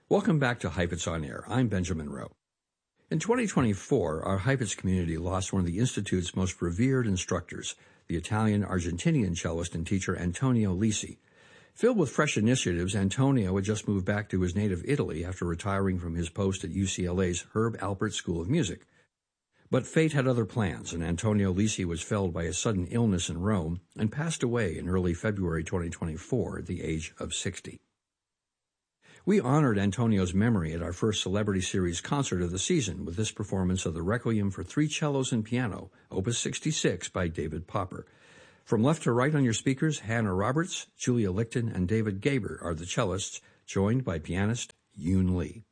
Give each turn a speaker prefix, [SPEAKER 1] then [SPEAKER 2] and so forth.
[SPEAKER 1] Welcome back to Heifetz On Air. I'm Benjamin Rowe. In 2024, our Heifetz community lost one of the Institute's most revered instructors, the Italian-Argentinian cellist and teacher Antonio Lisi. Filled with fresh initiatives, Antonio had just moved back to his native Italy after retiring from his post at UCLA's Herb Alpert School of Music. But fate had other plans, and Antonio Lisi was felled by a sudden illness in Rome and passed away in early February 2024 at the age of 60. We honored Antonio's memory at our first Celebrity Series concert of the season with this performance of the Requiem for Three Cellos and Piano, Opus 66 by David Popper. From left to right on your speakers, Hannah Roberts, Julia Lichten, and David Gaber are the cellists, joined by pianist Yoon Lee.